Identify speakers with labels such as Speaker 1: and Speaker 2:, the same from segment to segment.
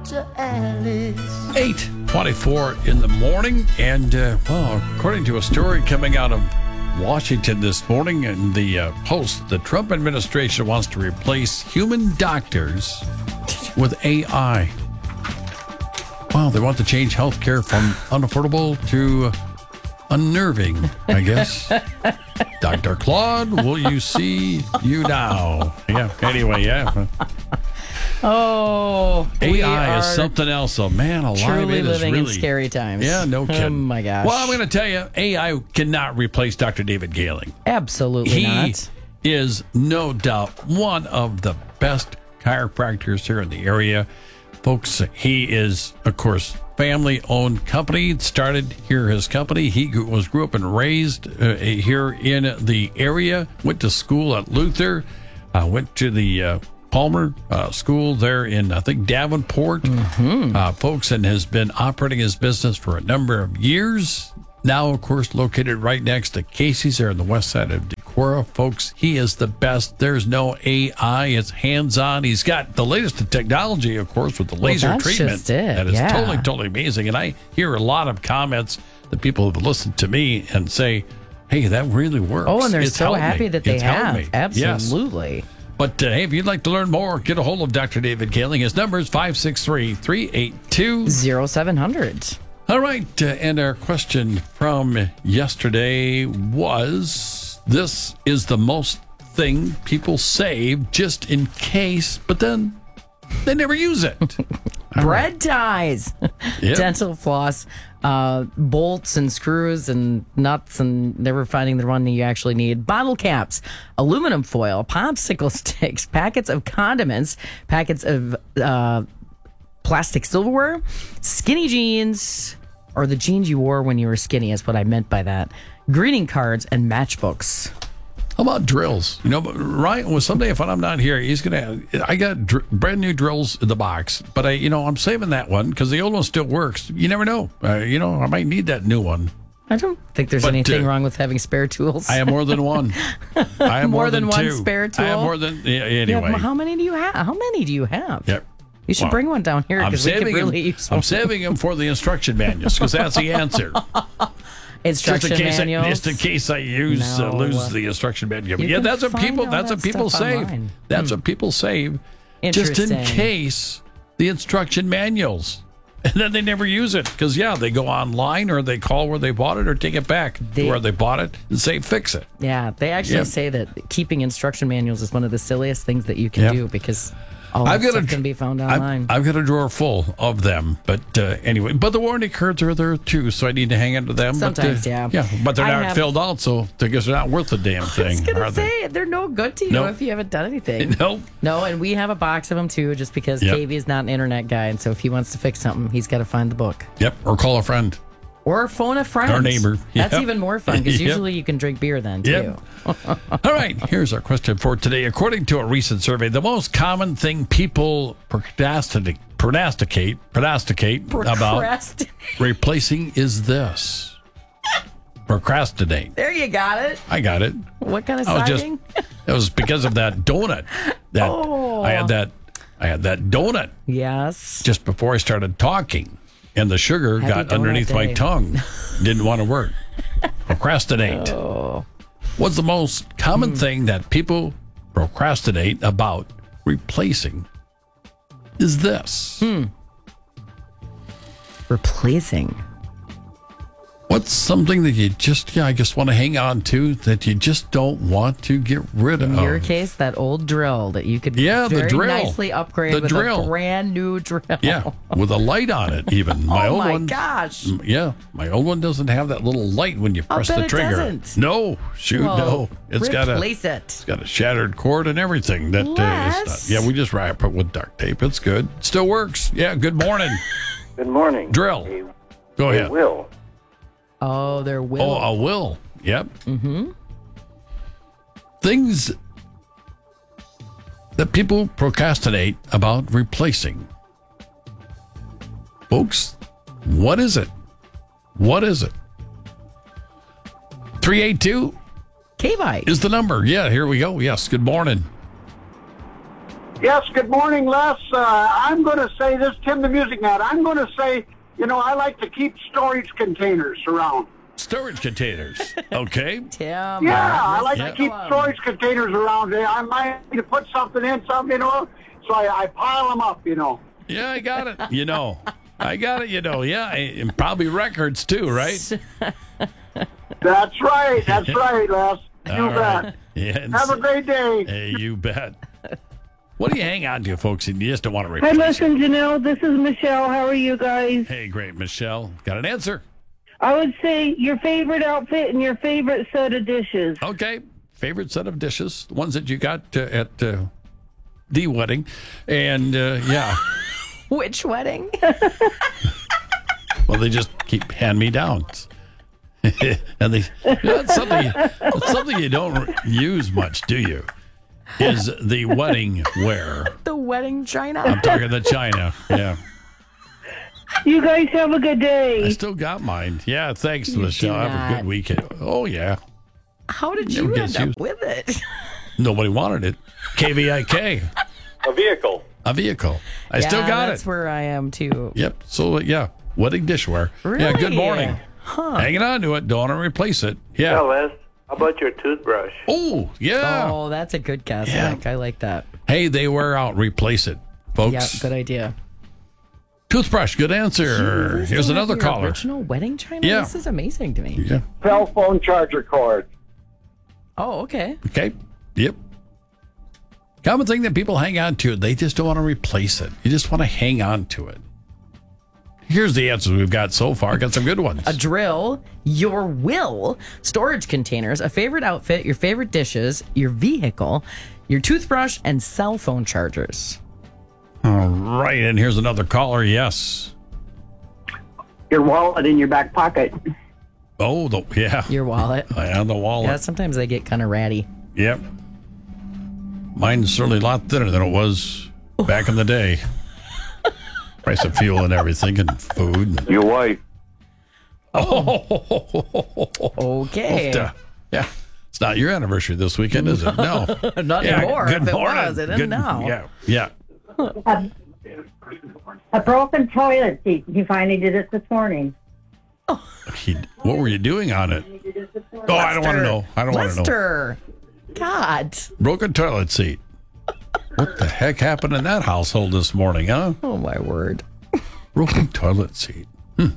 Speaker 1: to Alice.
Speaker 2: 8:24 in the morning, and according to a story coming out of Washington this morning, and the Post, the Trump administration wants to replace human doctors with AI. Wow, they want to change healthcare from unaffordable to unnerving, I guess. Dr. Claude, will you see you now? Yeah, anyway, yeah.
Speaker 3: Oh,
Speaker 2: AI is something else, though. Man alive,
Speaker 3: truly
Speaker 2: it is
Speaker 3: living
Speaker 2: really
Speaker 3: in scary times.
Speaker 2: Yeah, no kidding.
Speaker 3: Oh my gosh.
Speaker 2: Well, I'm going to tell you, AI cannot replace Dr. David Gehling.
Speaker 3: Absolutely
Speaker 2: He
Speaker 3: not.
Speaker 2: is no doubt one of the best chiropractors here in the area. Folks, he is, of course, family-owned company. Started here, his company. He grew up and raised here in the area. Went to school at Luther. Went to the Palmer School there in, I think, Davenport. Folks, and has been operating his business for a number of years. Now, of course, located right next to Casey's there on the west side of Decorah. Folks, he is the best. There's no AI. It's hands-on. He's got the latest in technology, of course, with the laser
Speaker 3: that's
Speaker 2: treatment.
Speaker 3: just it.
Speaker 2: That is
Speaker 3: Yeah.
Speaker 2: totally amazing. And I hear a lot of comments that people have listened to me and say, hey, that really works.
Speaker 3: Oh, and they're
Speaker 2: It's
Speaker 3: so
Speaker 2: helped
Speaker 3: happy
Speaker 2: me.
Speaker 3: that they
Speaker 2: It's helped
Speaker 3: have.
Speaker 2: me. Yes.
Speaker 3: Absolutely.
Speaker 2: But hey, if you'd like to learn more, get a hold of Dr. David Gehling. His number is 563-382.
Speaker 3: 0700.
Speaker 2: All right, and our question from yesterday was, this is the most thing people save just in case, but then they never use it.
Speaker 3: Bread ties,
Speaker 2: Yep.
Speaker 3: dental floss, bolts and screws and nuts, and never finding the one that you actually need. Bottle caps, aluminum foil, popsicle sticks, packets of condiments, packets of plastic silverware, skinny jeans, or the jeans you wore when you were skinny is what I meant by that. Greeting cards and matchbooks.
Speaker 2: How about drills? You know, Ryan, well, someday if I'm not here, he's gonna. I got brand new drills in the box, but I'm saving that one because the old one still works. You never know. I might need that new one.
Speaker 3: I don't think there's
Speaker 2: But,
Speaker 3: anything wrong with having spare tools.
Speaker 2: I have more than one. I have
Speaker 3: More than one
Speaker 2: two.
Speaker 3: spare
Speaker 2: I have
Speaker 3: tool?
Speaker 2: more than anyway.
Speaker 3: Yeah, how many do you have?
Speaker 2: Yep.
Speaker 3: You should
Speaker 2: Well,
Speaker 3: bring one down here
Speaker 2: I'm
Speaker 3: because we could
Speaker 2: saving
Speaker 3: really
Speaker 2: him.
Speaker 3: use one.
Speaker 2: I'm saving him for the instruction manuals because that's the answer.
Speaker 3: Instruction manuals.
Speaker 2: Just in case I
Speaker 3: No.
Speaker 2: lose the instruction manual.
Speaker 3: You
Speaker 2: Yeah,
Speaker 3: can
Speaker 2: that's what
Speaker 3: find
Speaker 2: people.
Speaker 3: all
Speaker 2: That's
Speaker 3: that
Speaker 2: what people
Speaker 3: stuff
Speaker 2: save.
Speaker 3: online.
Speaker 2: That's what people save. Just in
Speaker 3: Interesting.
Speaker 2: case the instruction manuals, and then they never use it because they go online or they call where they bought it or take it back to where they bought it and say fix it.
Speaker 3: Yeah, they actually
Speaker 2: Yep.
Speaker 3: say that keeping instruction manuals is one of the silliest things that you can
Speaker 2: Yep.
Speaker 3: do because all that stuff can be found online.
Speaker 2: I've got a drawer full of them, but anyway. But the warranty cards are there too, so I need to hang on to them.
Speaker 3: Sometimes,
Speaker 2: but,
Speaker 3: yeah.
Speaker 2: Yeah, but they're
Speaker 3: I
Speaker 2: not
Speaker 3: have-
Speaker 2: filled out, so I guess they're not worth a damn
Speaker 3: I
Speaker 2: thing,
Speaker 3: was going
Speaker 2: are
Speaker 3: to
Speaker 2: they?
Speaker 3: say, they're no good to you
Speaker 2: Nope.
Speaker 3: if you haven't done anything.
Speaker 2: Nope.
Speaker 3: No, and we have a box of them too, just because
Speaker 2: Yep.
Speaker 3: KB is not an internet guy, and so if he wants to fix something, he's got to find the book.
Speaker 2: Yep, or call a friend.
Speaker 3: Or phone a friend.
Speaker 2: Or neighbor.
Speaker 3: That's
Speaker 2: Yep.
Speaker 3: even more fun because
Speaker 2: Yep.
Speaker 3: usually you can drink beer then too.
Speaker 2: Yep. All right, here's our question for today. According to a recent survey, the most common thing people prognosticate about replacing is this. Procrastinate.
Speaker 3: There you got it.
Speaker 2: I got it.
Speaker 3: What kind of
Speaker 2: I was
Speaker 3: siding?
Speaker 2: It was because of that donut. I had that donut
Speaker 3: Yes.
Speaker 2: just before I started talking, and the sugar
Speaker 3: Happy
Speaker 2: got
Speaker 3: donut
Speaker 2: underneath my
Speaker 3: day.
Speaker 2: tongue. Didn't want to work. Procrastinate. What's the most common thing that people procrastinate about replacing? Is this?
Speaker 3: Replacing.
Speaker 2: What's something that you just, I guess, want to hang on to that you just don't want to get rid of?
Speaker 3: In your case, that old drill that you could
Speaker 2: Yeah, the
Speaker 3: very
Speaker 2: drill.
Speaker 3: nicely upgrade
Speaker 2: The
Speaker 3: with
Speaker 2: drill.
Speaker 3: a brand new drill.
Speaker 2: Yeah, with a light on it, even. My
Speaker 3: Oh
Speaker 2: old
Speaker 3: my
Speaker 2: one.
Speaker 3: gosh.
Speaker 2: Yeah, my old one doesn't have that little light when you press
Speaker 3: bet
Speaker 2: the
Speaker 3: it
Speaker 2: trigger.
Speaker 3: doesn't.
Speaker 2: No, shoot,
Speaker 3: Well,
Speaker 2: no. It's got
Speaker 3: replace it.
Speaker 2: a shattered cord and everything. That is
Speaker 3: Les.
Speaker 2: not, yeah, we just wrap it with duct tape. It's good. Still works. Yeah. Good morning.
Speaker 4: Good morning.
Speaker 2: Drill.
Speaker 4: Hey,
Speaker 2: Go
Speaker 4: hey,
Speaker 2: ahead.
Speaker 4: Will.
Speaker 3: Oh, there will.
Speaker 2: Oh, a will. Yep. Mm-hmm. Things that people procrastinate about replacing. Folks, what is it? What is it? 382
Speaker 3: K-Bike.
Speaker 2: is the number. Yeah, here we go. Yes, good morning.
Speaker 1: Yes, good morning, Les. I'm going to say this, Tim the Music Man. I'm going to say, I like to keep storage containers around.
Speaker 2: Storage containers. Okay.
Speaker 3: Tim.
Speaker 1: Yeah, I like
Speaker 2: Yeah.
Speaker 1: to keep storage containers around. I might need to put something in, so I pile them up,
Speaker 2: Yeah, I got it. I got it. Yeah, and probably records too, right?
Speaker 1: That's right, Les. You
Speaker 2: All right.
Speaker 1: bet.
Speaker 2: Yeah, and
Speaker 1: Have a great day.
Speaker 2: Hey, you bet. What do you hang on to, folks? And you just don't want to
Speaker 4: Hi,
Speaker 2: replace
Speaker 4: Les
Speaker 2: it.
Speaker 4: and Janelle. This is Michelle. How are you guys?
Speaker 2: Hey, great, Michelle. Got an answer?
Speaker 4: I would say your favorite outfit and your favorite set of dishes.
Speaker 2: Okay. Favorite set of dishes, the ones that you got at the wedding. And, yeah.
Speaker 3: Which wedding?
Speaker 2: Well, they just keep hand-me-downs. And that's something you don't use much, do you? Is the wedding wear.
Speaker 3: The wedding china.
Speaker 2: I'm talking the china. Yeah.
Speaker 4: You guys have a good day.
Speaker 2: I still got mine. Yeah, thanks,
Speaker 3: You
Speaker 2: Michelle.
Speaker 3: do
Speaker 2: Have a
Speaker 3: not.
Speaker 2: good weekend. Oh, yeah.
Speaker 3: How did
Speaker 2: Never
Speaker 3: you
Speaker 2: gets
Speaker 3: end
Speaker 2: used.
Speaker 3: up with it?
Speaker 2: Nobody wanted it. KVIK.
Speaker 5: A vehicle.
Speaker 2: A vehicle. I still got
Speaker 3: That's
Speaker 2: it.
Speaker 3: where I am too.
Speaker 2: Yep. So, yeah. Wedding dishware. Yeah, good
Speaker 3: Really?
Speaker 2: morning.
Speaker 3: Huh.
Speaker 2: Hanging on to it. Don't want to replace it. Yeah.
Speaker 5: Les, how about your toothbrush?
Speaker 2: Oh, yeah.
Speaker 3: Oh, that's a good guess,
Speaker 2: Yeah.
Speaker 3: Nick. I like that.
Speaker 2: Hey, they wear out. Replace it, folks.
Speaker 3: Yeah, good idea.
Speaker 2: Toothbrush. Good answer.
Speaker 3: You
Speaker 2: Here's
Speaker 3: still have
Speaker 2: another
Speaker 3: your
Speaker 2: caller.
Speaker 3: Original wedding china.
Speaker 2: Yeah.
Speaker 3: This is amazing to me.
Speaker 2: Yeah.
Speaker 1: Cell phone charger cord.
Speaker 3: Oh, okay.
Speaker 2: Okay. Yep. Common thing that people hang on to. They just don't want to replace it. You just want to hang on to it. Here's the answers we've got so far. Got some good ones.
Speaker 3: A drill, your will, storage containers, a favorite outfit, your favorite dishes, your vehicle, your toothbrush, and cell phone chargers.
Speaker 2: All right. And here's another caller. Yes.
Speaker 6: Your wallet in your back pocket.
Speaker 2: Oh, yeah.
Speaker 3: Your wallet.
Speaker 2: And the wallet.
Speaker 3: Yeah, sometimes they get kind of ratty.
Speaker 2: Yep. Mine's certainly a lot thinner than it was back in the day. Price of fuel and everything and food.
Speaker 5: Your wife.
Speaker 3: Okay.
Speaker 2: Yeah. It's not your anniversary this weekend, is it? No.
Speaker 3: Not anymore.
Speaker 2: Good
Speaker 3: If it
Speaker 2: morning.
Speaker 3: was, it isn't
Speaker 2: Good-
Speaker 3: now.
Speaker 2: Yeah.
Speaker 6: A broken toilet seat. He finally did it this morning.
Speaker 2: What were you doing on it? Oh, I don't want to know. I don't want to know.
Speaker 3: Lester. God.
Speaker 2: Broken toilet seat. What the heck happened in that household this morning, huh?
Speaker 3: Oh, my word.
Speaker 2: Broken toilet seat.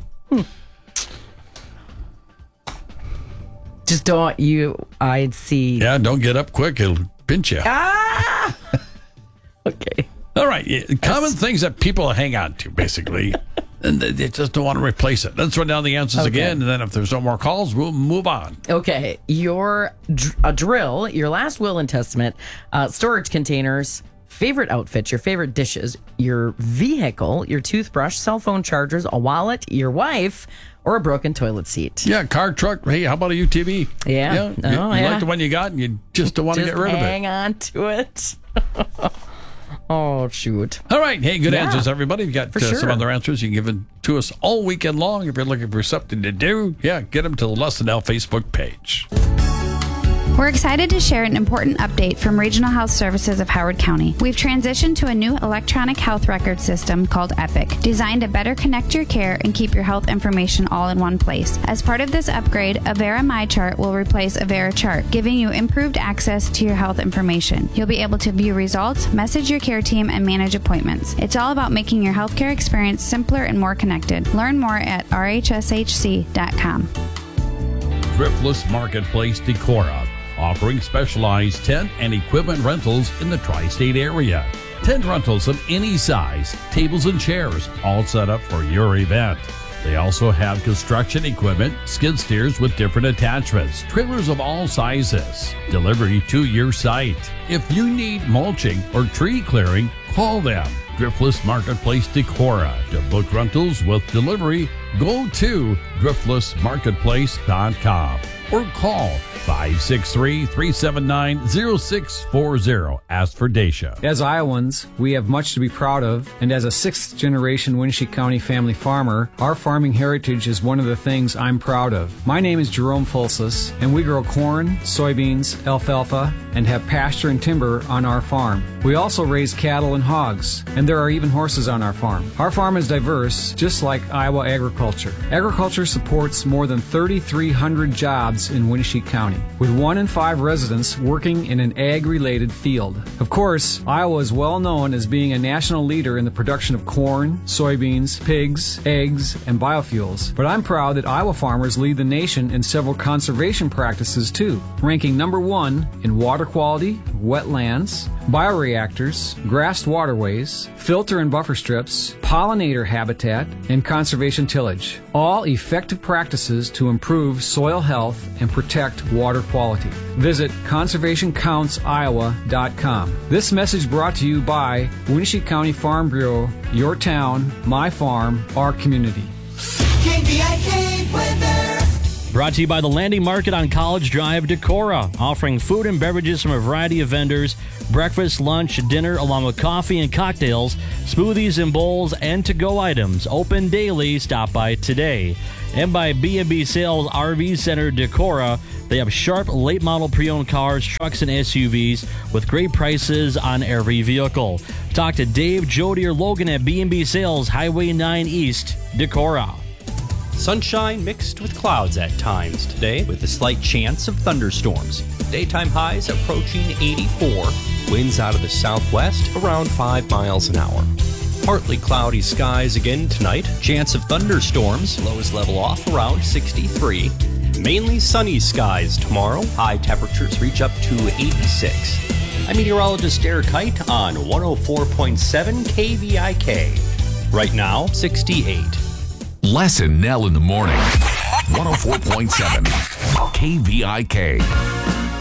Speaker 3: Just don't I'd see.
Speaker 2: Yeah, don't get up quick. It'll pinch you.
Speaker 3: Ah! Okay.
Speaker 2: All right. Common things that people hang on to, basically. And they just don't want to replace it. Let's run down the answers
Speaker 3: Okay.
Speaker 2: again. And then if there's no more calls, we'll move on.
Speaker 3: Okay. A drill, your last will and testament, storage containers, favorite outfit, your favorite dishes, your vehicle, your toothbrush, cell phone chargers, a wallet, your wife, or a broken toilet seat.
Speaker 2: Yeah, car, truck. Hey, how about a UTV?
Speaker 3: Yeah.
Speaker 2: You
Speaker 3: Oh, yeah.
Speaker 2: like the one you got and you just don't want to
Speaker 3: Just
Speaker 2: get rid of it.
Speaker 3: hang on to it. Oh, shoot.
Speaker 2: All right. Hey, good
Speaker 3: Yeah.
Speaker 2: answers, everybody. You've got
Speaker 3: For
Speaker 2: some
Speaker 3: sure.
Speaker 2: other answers. You can give them to us all weekend long. If you're looking for something to do, yeah, get them to the Less Than L Facebook page.
Speaker 7: We're excited to share an important update from Regional Health Services of Howard County. We've transitioned to a new electronic health record system called Epic, designed to better connect your care and keep your health information all in one place. As part of this upgrade, Avera MyChart will replace Avera Chart, giving you improved access to your health information. You'll be able to view results, message your care team, and manage appointments. It's all about making your healthcare experience simpler and more connected. Learn more at rhshc.com.
Speaker 2: Thriftless Marketplace Decorah, offering specialized tent and equipment rentals in the tri-state area. Tent rentals of any size, tables and chairs, all set up for your event. They also have construction equipment, skid steers with different attachments, trailers of all sizes, delivery to your site. If you need mulching or tree clearing, call them. Thriftless Marketplace Decorah. To book rentals with delivery, go to thriftlessmarketplace.com. or call 563-379-0640. Ask for Dacia.
Speaker 8: As Iowans, we have much to be proud of, and as a sixth-generation Winnebago County family farmer, our farming heritage is one of the things I'm proud of. My name is Jerome Fulsus, and we grow corn, soybeans, alfalfa, and have pasture and timber on our farm. We also raise cattle and hogs, and there are even horses on our farm. Our farm is diverse, just like Iowa agriculture. Agriculture supports more than 3,300 jobs in Winnebago County, with 1 in 5 residents working in an ag-related field. Of course, Iowa is well known as being a national leader in the production of corn, soybeans, pigs, eggs, and biofuels. But I'm proud that Iowa farmers lead the nation in several conservation practices too, ranking number 1 in water quality, wetlands, bioreactors, grassed waterways, filter and buffer strips, pollinator habitat, and conservation tillage. All effective practices to improve soil health and protect water quality. Visit conservationcountsiowa.com. This message brought to you by Winnebago County Farm Bureau, your town, my farm, our community.
Speaker 9: KVIK weather. Brought to you by the Landing Market on College Drive, Decorah, offering food and beverages from a variety of vendors, breakfast, lunch, dinner, along with coffee and cocktails, smoothies and bowls, and to-go items. Open daily. Stop by today. And by B&B Sales RV Center, Decorah. They have sharp, late-model pre-owned cars, trucks, and SUVs with great prices on every vehicle. Talk to Dave, Jody, or Logan at B&B Sales, Highway 9 East, Decorah.
Speaker 10: Sunshine mixed with clouds at times today, with a slight chance of thunderstorms. Daytime highs approaching 84. Winds out of the southwest around 5 miles an hour. Partly cloudy skies again tonight. Chance of thunderstorms. Lows level off around 63. Mainly sunny skies tomorrow. High temperatures reach up to 86. I'm meteorologist Derek Height on 104.7 KVIK. Right now, 68.
Speaker 11: Les and Nell in the morning. 104.7 KVIK.